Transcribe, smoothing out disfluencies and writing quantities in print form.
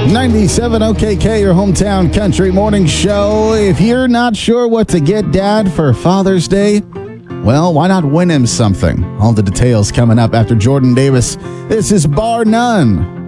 97 OKK, your hometown country morning show. If you're not sure what to get Dad for Father's Day, well, why not win him something? All the details coming up after Jordan Davis. This is Bar None